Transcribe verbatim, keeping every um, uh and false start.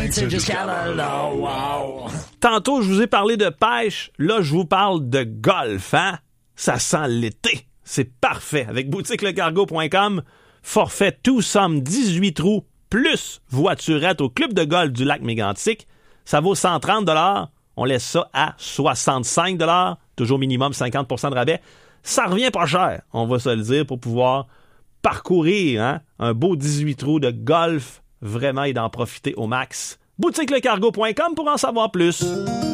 c'est jusqu'à là, wow. Tantôt, je vous ai parlé de pêche. Là, je vous parle de golf, hein? Ça sent l'été. C'est parfait. Avec boutique le cargo point com, forfait tout somme dix-huit trous, plus voiturette au club de golf du lac Mégantic. Ça vaut cent trente dollars. On laisse ça à soixante-cinq dollars. Toujours minimum cinquante pour cent de rabais. Ça revient pas cher, on va se le dire, pour pouvoir parcourir hein, un beau dix-huit trous de golf, vraiment, et d'en profiter au max. boutique le cargo point com pour en savoir plus.